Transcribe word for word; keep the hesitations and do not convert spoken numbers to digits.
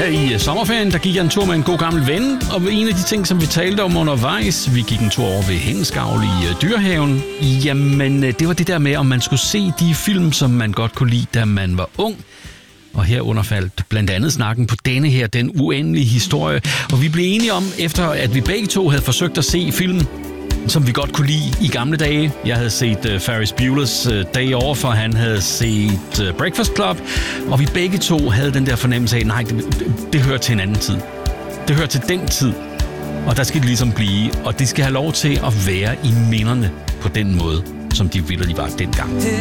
Her i sommerferien, der gik jeg en tur med en god gammel ven, og en af de ting, som vi talte om undervejs, vi gik en tur over ved Hengskavl i uh, Dyrehaven. Jamen, det var det der med, om man skulle se de film, som man godt kunne lide, da man var ung. Og herunder faldt blandt andet snakken på denne her, Den Uendelige Historie. Og vi blev enige om, efter at vi begge to havde forsøgt at se film, som vi godt kunne lide i gamle dage. Jeg havde set uh, Ferris Bueller's uh, Day Off, for han havde set uh, Breakfast Club. Og vi begge to havde den der fornemmelse af, nej, det, det, det hører til en anden tid. Det hører til den tid. Og der skal det ligesom blive. Og det skal have lov til at være i minderne på den måde, som de vitterligt var dengang.